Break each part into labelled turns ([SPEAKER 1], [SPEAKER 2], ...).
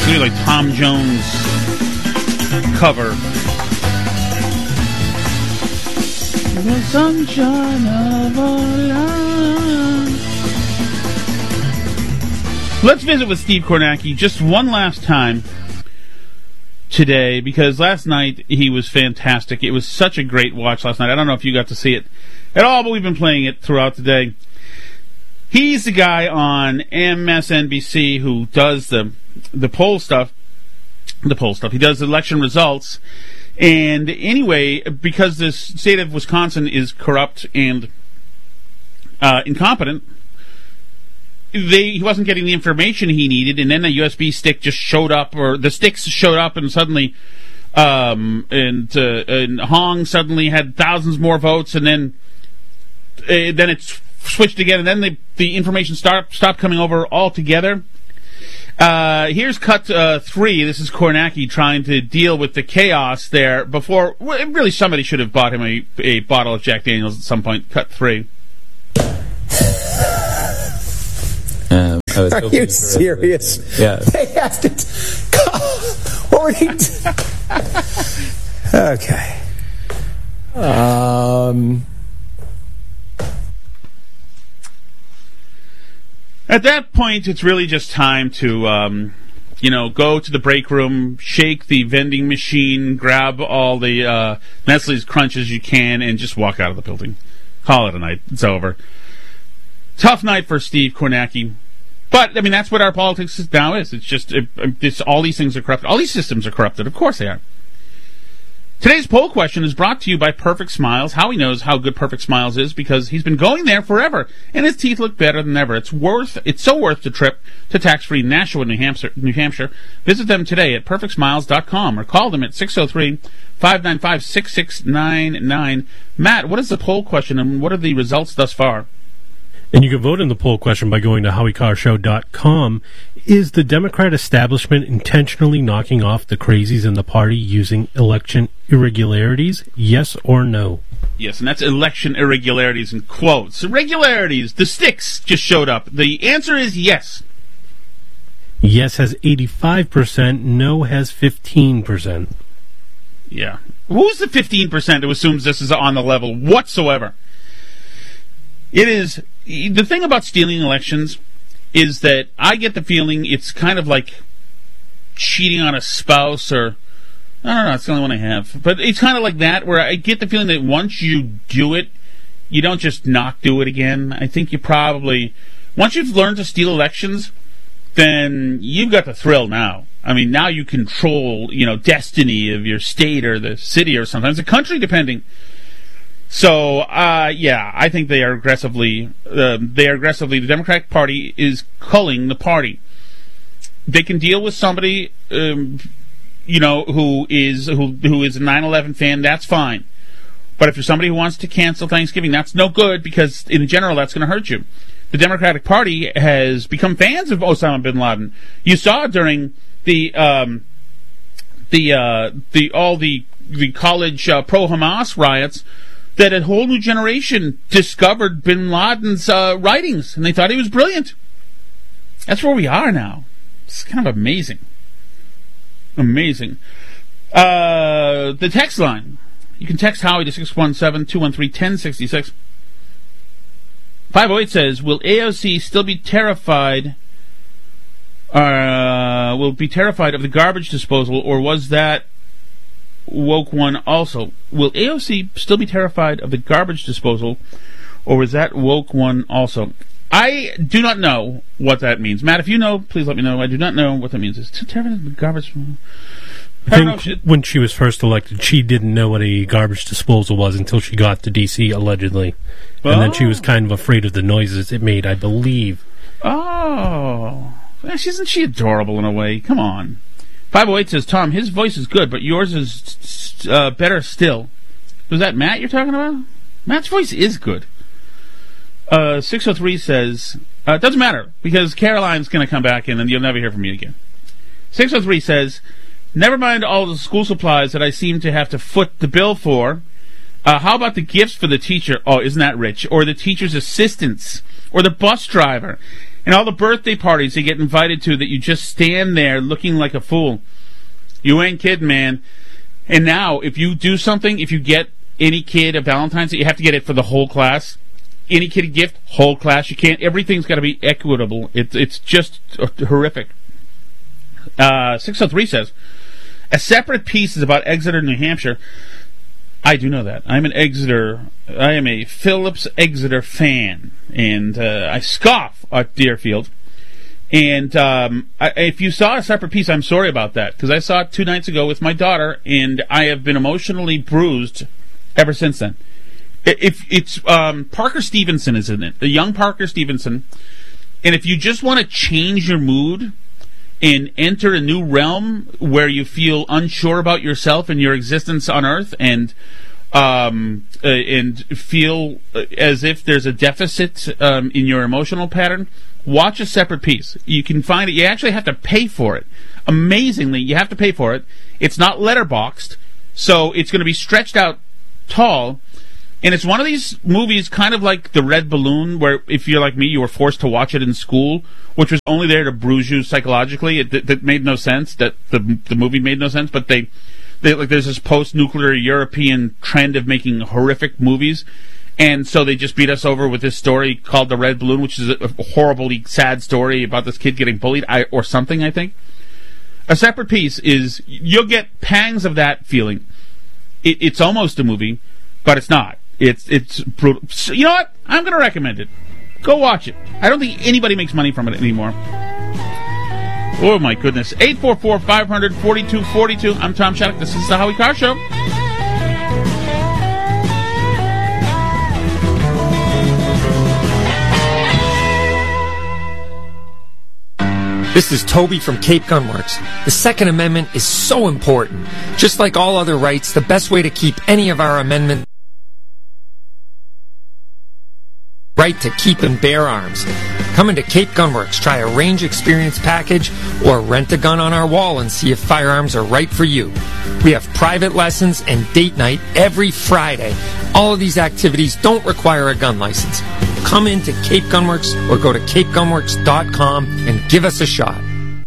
[SPEAKER 1] Really like Tom Jones cover. The sunshine of our lives. Let's visit with Steve Kornacki just one last time today, because last night he was fantastic. It was such a great watch last night. I don't know if you got to see it at all, but we've been playing it throughout the day. He's the guy on MSNBC who does the poll stuff. The poll stuff. He does election results. And anyway, because the state of Wisconsin is corrupt and incompetent, he wasn't getting the information he needed, and then a USB stick just showed up, or the sticks showed up, and suddenly, and Hong suddenly had thousands more votes, and then it switched again, and then the information stopped coming over altogether. Here's cut 3. This is Kornacki trying to deal with the chaos there before. Really, somebody should have bought him a bottle of Jack Daniels at some point. Cut 3.
[SPEAKER 2] Are you serious?
[SPEAKER 3] Yeah.
[SPEAKER 2] They have to. What were they? Okay.
[SPEAKER 1] At that point, it's really just time to, go to the break room, shake the vending machine, grab all the Nestle's Crunches you can, and just walk out of the building. Call it a night. It's over. Tough night for Steve Kornacki. But, I mean, that's what our politics now is. It's just, all these things are corrupted. All these systems are corrupted. Of course they are. Today's poll question is brought to you by Perfect Smiles. Howie knows how good Perfect Smiles is because he's been going there forever, and his teeth look better than ever. It's so worth the trip to tax-free Nashua, New Hampshire. Visit them today at perfectsmiles.com or call them at 603-595-6699. Matt, what is the poll question, and what are the results thus far?
[SPEAKER 4] And you can vote in the poll question by going to HowieCarrshow.com. Is the Democrat establishment intentionally knocking off the crazies in the party using election irregularities? Yes or no?
[SPEAKER 1] Yes, and that's election irregularities in quotes. Irregularities. The sticks just showed up. The answer is yes.
[SPEAKER 4] Yes has 85%. No has 15%.
[SPEAKER 1] Yeah. Who's the 15% who assumes this is on the level whatsoever? It is. The thing about stealing elections is that I get the feeling it's kind of like cheating on a spouse, or I don't know, it's the only one I have. But it's kind of like that, where I get the feeling that once you do it, you don't just not do it again. I think you probably, once you've learned to steal elections, then you've got the thrill now. I mean, now you control, destiny of your state or the city or sometimes the country, depending. So, I think they are aggressively, the Democratic Party is culling the party. They can deal with somebody, who is a 9/11 fan, that's fine. But if you're somebody who wants to cancel Thanksgiving, that's no good, because in general, that's going to hurt you. The Democratic Party has become fans of Osama bin Laden. You saw during the college pro-Hamas riots, that a whole new generation discovered bin Laden's writings, and they thought he was brilliant. That's where we are now. It's kind of amazing. Amazing. The text line. You can text Howie to 617-213-1066. 508 says, will AOC still be terrified, of the garbage disposal, or was that woke one also? Will AOC still be terrified of the garbage disposal, or was that woke one also? I do not know what that means. Matt, if you know, please let me know. I do not know what that means. Is it terrified of the garbage?
[SPEAKER 4] I think when she was first elected, she didn't know what a garbage disposal was until she got to D.C., allegedly. And then she was kind of afraid of the noises it made, I believe.
[SPEAKER 1] Oh. Isn't she adorable in a way? Come on. 508 says, Tom, his voice is good, but yours is better still. Was that Matt you're talking about? Matt's voice is good. 603 says, it doesn't matter, because Caroline's going to come back in and you'll never hear from me again. 603 says, never mind all the school supplies that I seem to have to foot the bill for. How about the gifts for the teacher? Oh, isn't that rich? Or the teacher's assistants? Or the bus driver? And all the birthday parties they get invited to that you just stand there looking like a fool. You ain't kidding, man. And now, if you do something, if you get any kid a Valentine's Day, you have to get it for the whole class. Any kid a gift, whole class. You can't. Everything's got to be equitable. It's just horrific. 603 says, a separate piece is about Exeter, New Hampshire. I do know that. I am a Phillips Exeter fan, and I scoff at Deerfield. And if you saw a separate piece, I'm sorry about that, because I saw it 2 nights ago with my daughter, and I have been emotionally bruised ever since then. It's Parker Stevenson is in it, the young Parker Stevenson, and if you just want to change your mood and enter a new realm where you feel unsure about yourself and your existence on Earth, and feel as if there's a deficit in your emotional pattern, watch a separate piece. You can find it. You actually have to pay for it. Amazingly, you have to pay for it. It's not letterboxed, so it's going to be stretched out tall. And it's one of these movies, kind of like The Red Balloon, where if you're like me, you were forced to watch it in school, which was only there to bruise you psychologically. That made no sense. That the movie made no sense. But they like there's this post-nuclear European trend of making horrific movies, and so they just beat us over with this story called The Red Balloon, which is a horribly sad story about this kid getting bullied or something. I think a separate piece is you'll get pangs of that feeling. It's almost a movie, but it's not. It's brutal. So, you know what? I'm going to recommend it. Go watch it. I don't think anybody makes money from it anymore. Oh, my goodness. 844-500-4242. I'm Tom Shattuck. This is the Howie Carr Show.
[SPEAKER 3] This is Toby from Cape Gunworks. The Second Amendment is so important. Just like all other rights, the best way to keep any of our amendments right to keep and bear arms. Come into Cape Gunworks, try a range experience package, or rent a gun on our wall and see if firearms are right for you. We have private lessons and date night every Friday. All of these activities don't require a gun license. Come into Cape Gunworks or go to capegunworks.com and give us a shot.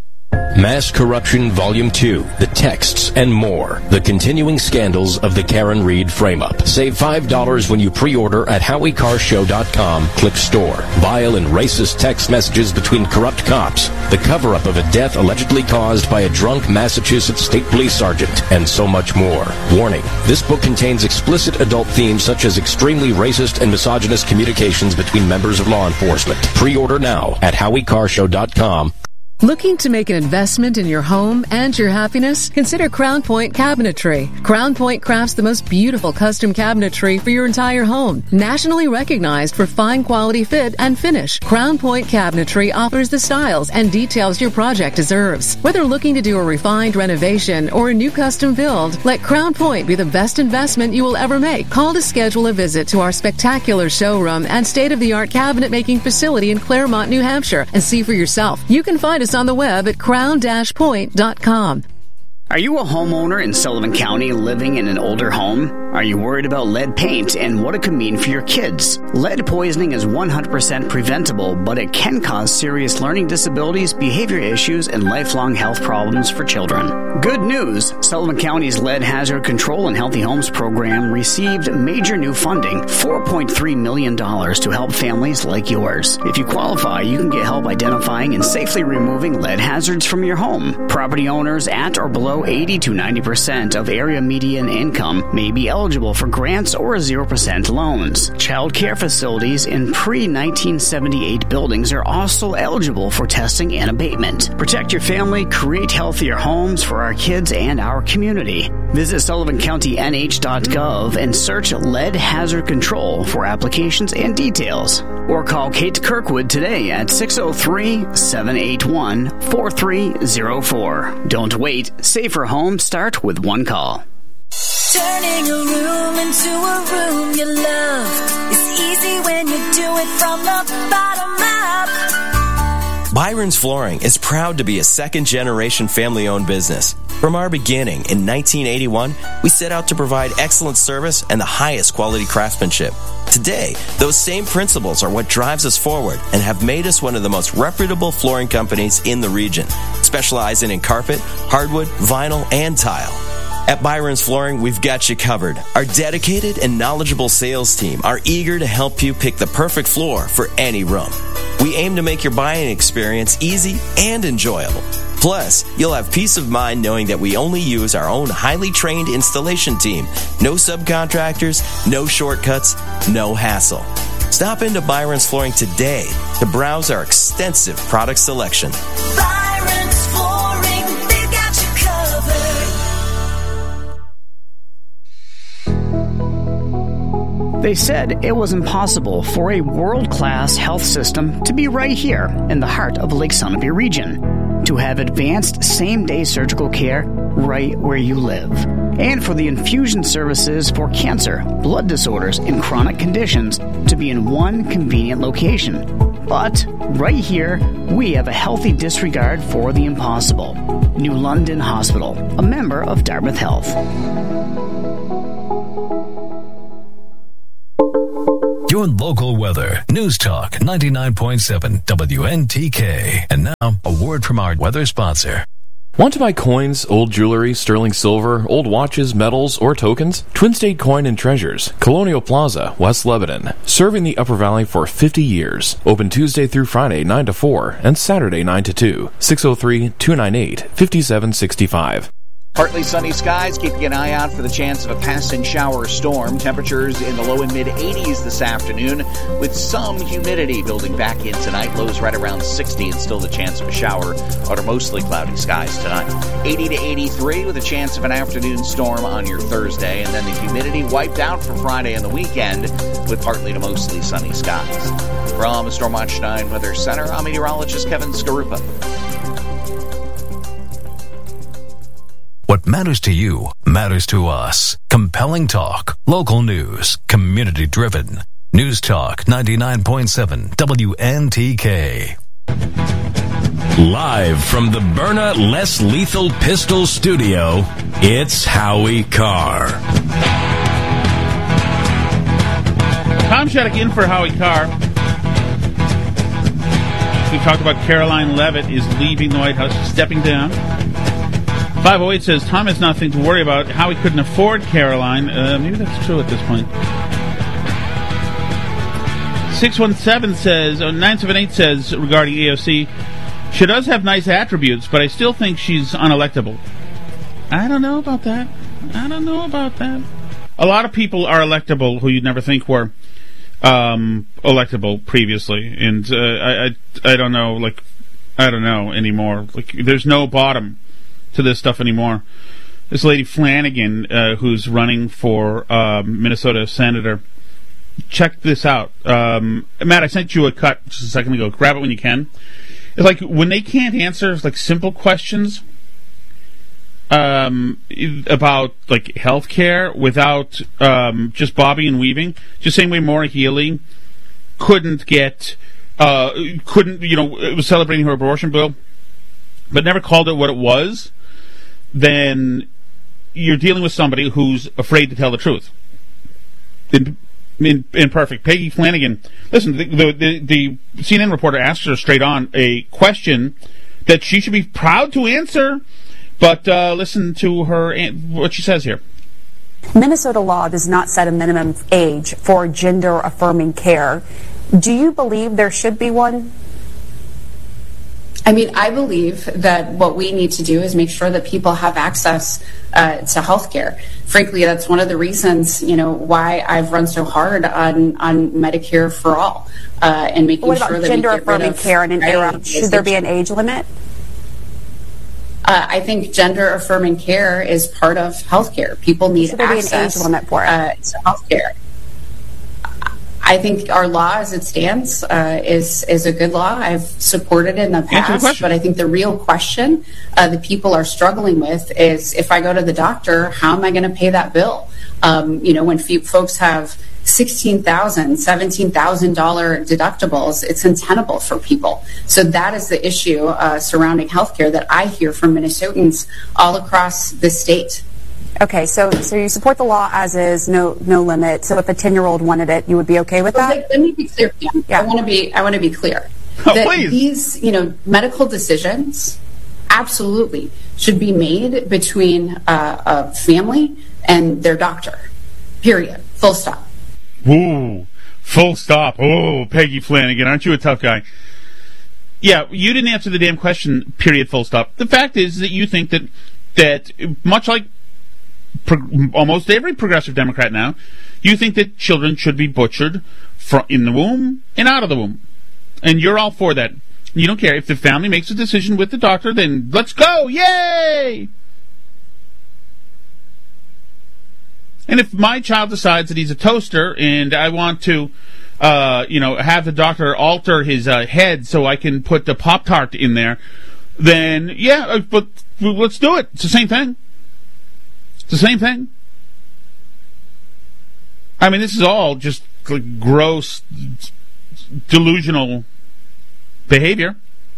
[SPEAKER 5] Mass Corruption Volume 2, The Texts and More. The Continuing Scandals of the Karen Reed Frame-Up. Save $5 when you pre-order at HowieCarrShow.com. Click Store. Vile and racist text messages between corrupt cops. The cover-up of a death allegedly caused by a drunk Massachusetts State Police Sergeant. And so much more. Warning. This book contains explicit adult themes such as extremely racist and misogynist communications between members of law enforcement. Pre-order now at HowieCarrShow.com.
[SPEAKER 6] Looking to make an investment in your home and your happiness? Consider Crown Point Cabinetry. Crown Point crafts the most beautiful custom cabinetry for your entire home. Nationally recognized for fine quality fit and finish, Crown Point Cabinetry offers the styles and details your project deserves. Whether looking to do a refined renovation or a new custom build, let Crown Point be the best investment you will ever make. Call to schedule a visit to our spectacular showroom and state-of-the-art cabinet making facility in Claremont, New Hampshire, and see for yourself. You can find us on the web at crown-point.com.
[SPEAKER 7] Are you a homeowner in Sullivan County living in an older home? Are you worried about lead paint and what it could mean for your kids? Lead poisoning is 100% preventable, but it can cause serious learning disabilities, behavior issues, and lifelong health problems for children. Good news! Sullivan County's Lead Hazard Control and Healthy Homes program received major new funding, $4.3 million, to help families like yours. If you qualify, you can get help identifying and safely removing lead hazards from your home. Property owners at or below 80 to 90% of area median income may be eligible for grants or 0% loans. Child care facilities in pre-1978 buildings are also eligible for testing and abatement. Protect your family, create healthier homes for our kids and our community. Visit SullivanCountyNH.gov and search Lead Hazard Control for applications and details. Or call Kate Kirkwood today at 603-781-4304. Don't wait. Safer homes start with one call.
[SPEAKER 8] Turning a room into a room you love is easy when you do it from the bottom up.
[SPEAKER 9] Byron's Flooring is proud to be a second-generation family-owned business. From our beginning in 1981, we set out to provide excellent service and the highest quality craftsmanship. Today, those same principles are what drives us forward and have made us one of the most reputable flooring companies in the region, specializing in carpet, hardwood, vinyl, and tile. At Byron's Flooring, we've got you covered. Our dedicated and knowledgeable sales team are eager to help you pick the perfect floor for any room. We aim to make your buying experience easy and enjoyable. Plus, you'll have peace of mind knowing that we only use our own highly trained installation team. No subcontractors, no shortcuts, no hassle. Stop into Byron's Flooring today to browse our extensive product selection.
[SPEAKER 8] Byron's Flooring, they've got you covered.
[SPEAKER 7] They said it was impossible for a world-class health system to be right here in the heart of Lake Sunapee region, to have advanced same-day surgical care right where you live, and for the infusion services for cancer, blood disorders, and chronic conditions to be in one convenient location. But right here, we have a healthy disregard for the impossible. New London Hospital, a member of Dartmouth Health.
[SPEAKER 10] Your local weather. News Talk 99.7 WNTK. And now, a word from our weather sponsor.
[SPEAKER 11] Want to buy coins, old jewelry, sterling silver, old watches, medals, or tokens? Twin State Coin and Treasures, Colonial Plaza, West Lebanon. Serving the Upper Valley for 50 years. Open Tuesday through Friday 9 to 4 and Saturday 9 to 2. 603-298-5765.
[SPEAKER 12] Partly sunny skies, keeping an eye out for the chance of a passing shower or storm. Temperatures in the low and mid-80s this afternoon, with some humidity building back in tonight. Lows right around 60 and still the chance of a shower under mostly cloudy skies tonight. 80 to 83 with a chance of an afternoon storm on your Thursday. And then the humidity wiped out for Friday and the weekend with partly to mostly sunny skies. From the Stormwatch 9 Weather Center, I'm meteorologist Kevin Skarupa.
[SPEAKER 10] What matters to you matters to us. Compelling talk, local news, community-driven. News Talk 99.7 WNTK.
[SPEAKER 5] Live from the Byrna Less Lethal Pistol Studio, it's Howie Carr.
[SPEAKER 1] Tom Shattuck in for Howie Carr. We talked about Caroline Leavitt is leaving the White House, stepping down. 508 says Tom has nothing to worry about. Howie couldn't afford Caroline. Maybe that's true at this point. 617 says, 978 says regarding AOC, she does have nice attributes, but I still think she's unelectable. I don't know about that. A lot of people are electable who you'd never think were electable previously, and I don't know. I don't know anymore. There's no bottom to this stuff anymore. This lady Flanagan, who's running for Minnesota senator, check this out. Matt, I sent you a cut just a second ago. Grab it when you can. It's like when they can't answer simple questions about healthcare without just bobbing and weaving. Just same way Maura Healey couldn't it was celebrating her abortion bill, but never called it what it was. Then you're dealing with somebody who's afraid to tell the truth. Imperfect. Peggy Flanagan. Listen, the CNN reporter asked her straight on a question that she should be proud to answer, but listen to her what she says here.
[SPEAKER 13] Minnesota law does not set a minimum age for gender-affirming care. Do you believe there should be one?
[SPEAKER 14] I mean, I believe that what we need to do is make sure that people have access to health care. Frankly, that's one of the reasons, why I've run so hard on Medicare for all and making sure that we get rid of
[SPEAKER 13] gender-affirming care and an age? Should there be an age limit?
[SPEAKER 14] I think gender-affirming care is part of health care. People need access
[SPEAKER 13] an age limit for it?
[SPEAKER 14] To health care. I think our law as it stands is a good law. I've supported it in the past, but I think the real question that people are struggling with is, if I go to the doctor, how am I going to pay that bill? When folks have $16,000, $17,000 deductibles, it's untenable for people. So that is the issue surrounding healthcare that I hear from Minnesotans all across the state.
[SPEAKER 13] Okay, so you support the law as is, no limit. So if a 10-year-old wanted it, you would be okay with that?
[SPEAKER 14] Let me be clear, Pam. Yeah. I want to be clear. That
[SPEAKER 1] please.
[SPEAKER 14] These, medical decisions absolutely should be made between a family and their doctor. Period. Full stop.
[SPEAKER 1] Ooh, full stop. Oh, Peggy Flanagan, aren't you a tough guy? Yeah, you didn't answer the damn question, period, full stop. The fact is that you think that much like almost every progressive Democrat now, you think that children should be butchered in the womb and out of the womb. And you're all for that. You don't care. If the family makes a decision with the doctor, then let's go! Yay! And if my child decides that he's a toaster and I want to, have the doctor alter his head so I can put the Pop-Tart in there, then, yeah, but let's do it. It's the same thing. It's the same thing. I mean, this is all just gross, delusional behavior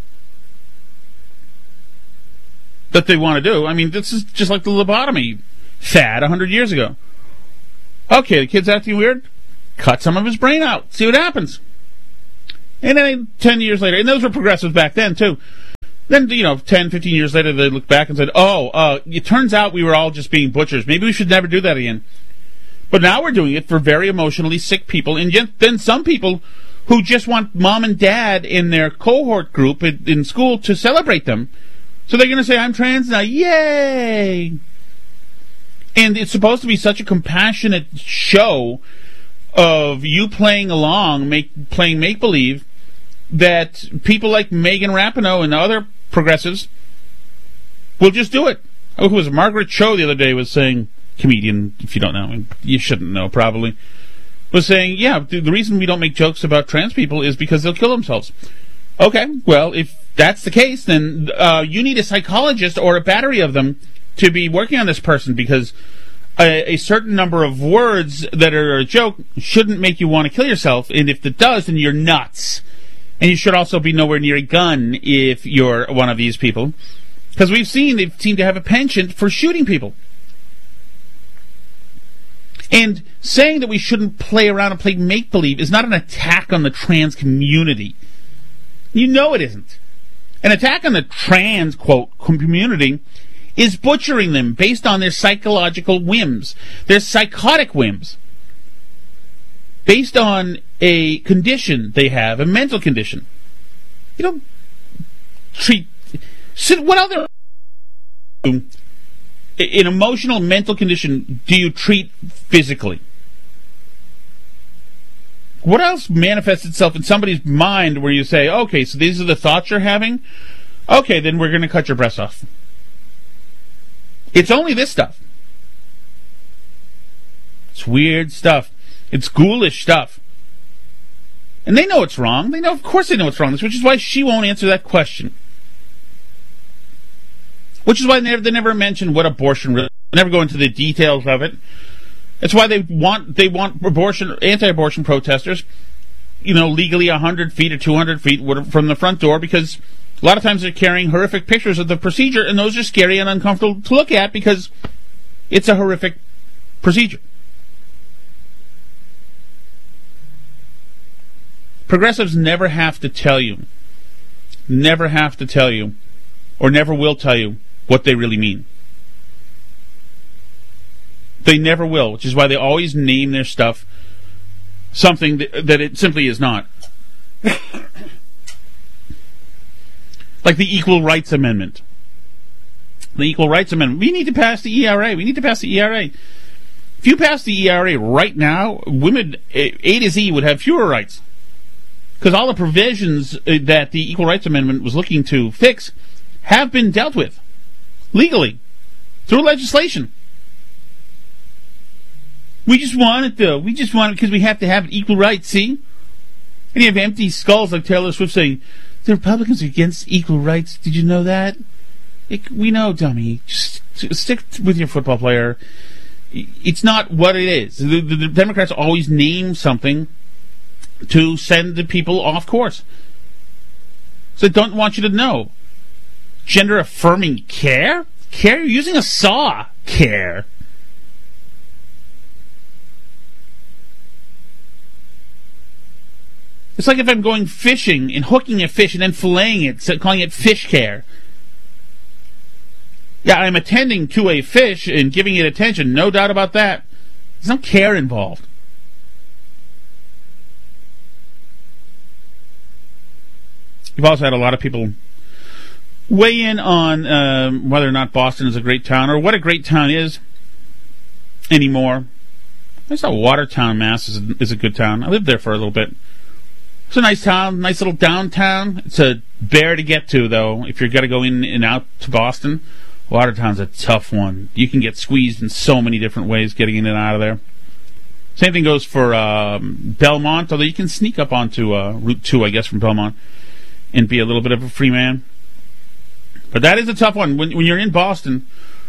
[SPEAKER 1] that they want to do. I mean, this is just like the lobotomy fad 100 years ago. Okay, the kid's acting weird. Cut some of his brain out. See what happens. And then 10 years later, and those were progressives back then, too. Then, 10, 15 years later, they looked back and said, it turns out we were all just being butchers. Maybe we should never do that again. But now we're doing it for very emotionally sick people. And then some people who just want mom and dad in their cohort group in school to celebrate them. So they're going to say, I'm trans now. Yay! And it's supposed to be such a compassionate show of you playing along, playing make-believe, that people like Megan Rapinoe and other progressives will just do it. Oh, who was it? Margaret Cho the other day was saying, comedian, if you don't know, you shouldn't know probably, was saying, yeah, the reason we don't make jokes about trans people is because they'll kill themselves. Okay, well, if that's the case, then you need a psychologist or a battery of them to be working on this person, because a certain number of words that are a joke shouldn't make you want to kill yourself, and if it does, then you're nuts. And you should also be nowhere near a gun if you're one of these people, because we've seen they seem to have a penchant for shooting people. And saying that we shouldn't play around and play make-believe is not an attack on the trans community. You know it isn't. An attack on the trans, quote, community is butchering them based on their psychological whims, their psychotic whims, based on a condition they have, a mental condition. You don't treat... What other... an emotional, mental condition do you treat physically? What else manifests itself in somebody's mind where you say, okay, so these are the thoughts you're having? Okay, then we're going to cut your breasts off. It's only this stuff. It's weird stuff. It's ghoulish stuff. And they know it's wrong. They know, of course they know it's wrong, which is why she won't answer that question. Which is why they never mention what abortion really, never go into the details of it. That's why they want abortion, anti-abortion protesters, legally 100 feet or 200 feet from the front door, because a lot of times they're carrying horrific pictures of the procedure, and those are scary and uncomfortable to look at because it's a horrific procedure. Progressives never have to tell you, or never will tell you what they really mean. They never will, which is why they always name their stuff something that it simply is not. Like the Equal Rights Amendment. The Equal Rights Amendment. We need to pass the ERA. If you pass the ERA right now, women A to Z would have fewer rights. Because all the provisions that the Equal Rights Amendment was looking to fix have been dealt with legally through legislation. We just want it, though. We just want it because we have to have equal rights, see? And you have empty skulls like Taylor Swift saying, the Republicans are against equal rights. Did you know that? We know, dummy. Just stick with your football player. It's not what it is. The Democrats always name something to send the people off course. So they don't want you to know. Gender-affirming care? Care? You're using a saw. Care. It's like if I'm going fishing and hooking a fish and then filleting it, so calling it fish care. Yeah, I'm attending to a fish and giving it attention, no doubt about that. There's no care involved. You've also had a lot of people weigh in on whether or not Boston is a great town, or what a great town is anymore. I thought Watertown, Mass. is a good town. I lived there for a little bit. It's a nice town, nice little downtown. It's a bear to get to, though, if you're going to go in and out to Boston. Watertown's a tough one. You can get squeezed in so many different ways getting in and out of there. Same thing goes for Belmont, although you can sneak up onto Route 2, I guess, from Belmont and be a little bit of a free man. But that is a tough one. When you're in Boston,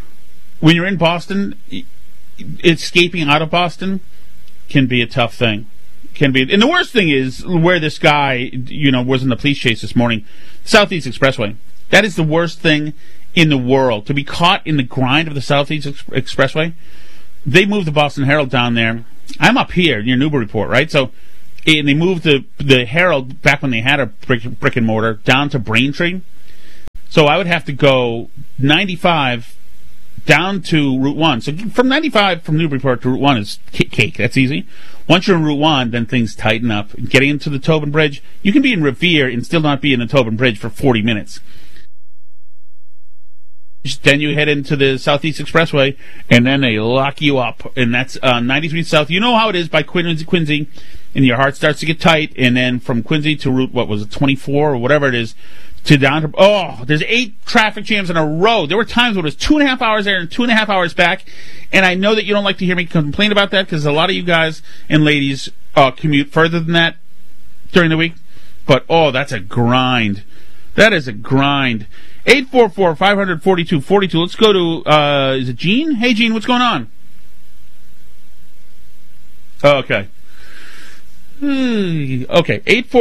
[SPEAKER 1] escaping out of Boston can be a tough thing. And the worst thing is where this guy, was in the police chase this morning, Southeast Expressway. That is the worst thing in the world. To be caught in the grind of the Southeast Expressway. They moved the Boston Herald down there. I'm up here near Newburyport, right? So, and they moved the Herald back when they had a brick and mortar down to Braintree. So I would have to go 95 down to Route 1. So from 95 from Newburyport to Route 1 is cake. That's easy. Once you're in Route 1, then things tighten up. Getting into the Tobin Bridge, you can be in Revere and still not be in the Tobin Bridge for 40 minutes. Then you head into the Southeast Expressway, and then they lock you up. And that's 93 South. You know how it is by Quincy, and your heart starts to get tight. And then from Quincy to Route, 24 or whatever it is, to down to, there's 8 traffic jams in a row. There were times when it was 2.5 hours there and 2.5 hours back. And I know that you don't like to hear me complain about that because a lot of you guys and ladies commute further than that during the week. But, that's a grind. That is a grind. 844-500-4242. Let's go to, is it Gene? Hey, Gene, what's going on? Okay. Okay,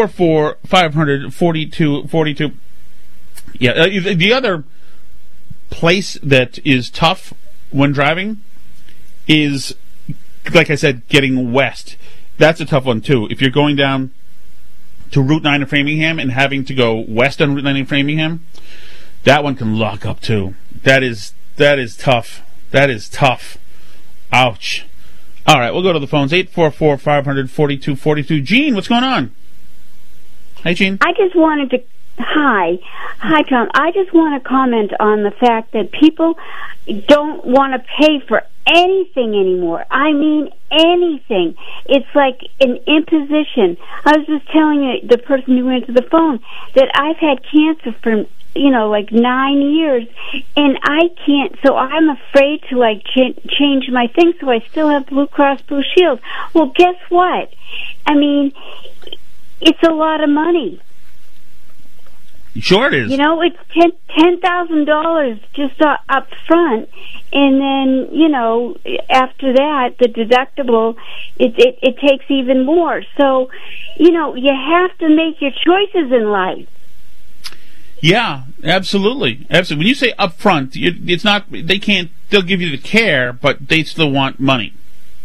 [SPEAKER 1] 844-500-4242. Yeah, the other place that is tough when driving is, like I said, getting west. That's a tough one, too. If you're going down to Route 9 in Framingham and having to go west on Route 9 in Framingham, that one can lock up, too. That is tough. That is tough. Ouch. All right, we'll go to the phones. 844-500-4242. Gene, what's going on? Hey, Gene.
[SPEAKER 15] I just wanted to... Hi, Tom. I just want to comment on the fact that people don't want to pay for anything anymore. I mean anything. It's like an imposition. I was just telling you, the person who answered the phone, that I've had cancer for 9 years, and I can't, so I'm afraid to change my thing, so I still have Blue Cross Blue Shield. Well, guess what? I mean, it's a lot of money.
[SPEAKER 1] Sure it is.
[SPEAKER 15] It's $10,000 just up front, and then, after that, the deductible, it takes even more. So, you have to make your choices in life.
[SPEAKER 1] Yeah, absolutely. When you say up front, it's not, they'll give you the care, but they still want money.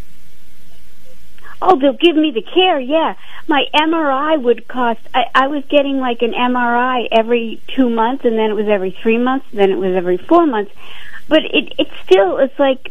[SPEAKER 15] Oh, they'll give me the care, yeah. My MRI would cost, I was getting like an MRI every 2 months, and then it was every 3 months, then it was every 4 months. But it's like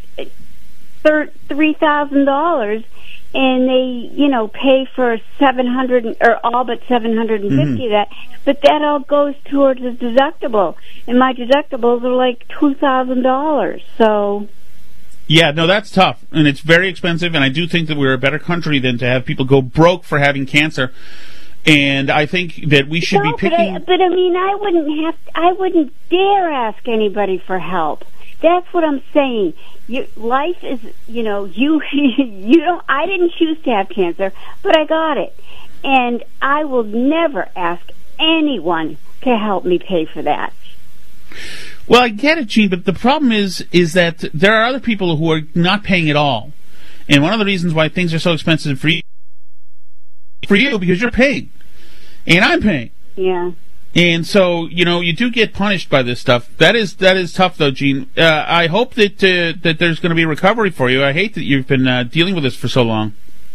[SPEAKER 15] $3,000, and they, pay for 700 or all but 750 of that. But that all goes towards the deductible, and my deductibles are like $2,000. So.
[SPEAKER 1] Yeah, no, that's tough, and it's very expensive. And I do think that we're a better country than to have people go broke for having cancer. And I think that we should be picking.
[SPEAKER 15] But I mean, I wouldn't dare ask anybody for help. That's what I'm saying. Life is, you don't. I didn't choose to have cancer, but I got it, and I will never ask anyone to help me pay for that.
[SPEAKER 1] Well, I get it, Gene, but the problem is that there are other people who are not paying at all. And one of the reasons why things are so expensive for you because you're paying. And I'm paying.
[SPEAKER 15] Yeah.
[SPEAKER 1] And so, you do get punished by this stuff. That is tough, though, Gene. I hope that there's going to be a recovery for you. I hate that you've been dealing with this for so long.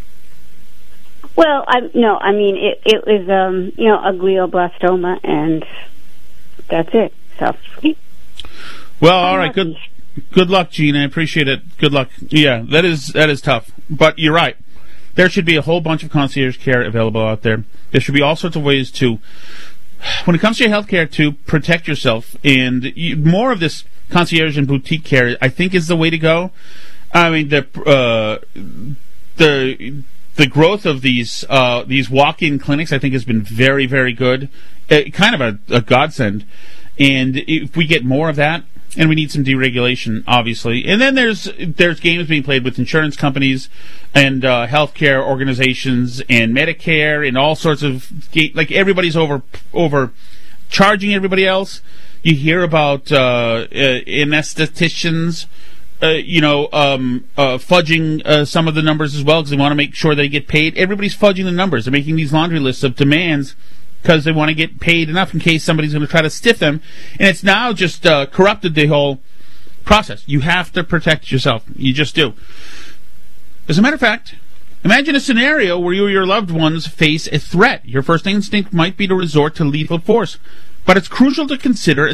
[SPEAKER 15] Well, it was a glioblastoma, and that's it. So.
[SPEAKER 1] Well, all right. Good luck, Gene. I appreciate it. Good luck. Yeah, that is tough. But you're right. There should be a whole bunch of concierge care available out there. There should be all sorts of ways to, when it comes to your health care, to protect yourself. And more of this concierge and boutique care, I think, is the way to go. I mean, the growth of these walk-in clinics, I think, has been very, very good. Kind of a godsend. And if we get more of that, and we need some deregulation, obviously. And then there's games being played with insurance companies and healthcare organizations and Medicare and all sorts of everybody's over charging everybody else. You hear about anestheticians, fudging some of the numbers as well because they want to make sure they get paid. Everybody's fudging the numbers. They're making these laundry lists of demands because they want to get paid enough in case somebody's going to try to stiff them. And it's now just corrupted the whole process. You have to protect yourself. You just do. As a matter of fact, imagine a scenario where you or your loved ones face a threat. Your first instinct might be to resort to lethal force. But it's crucial to consider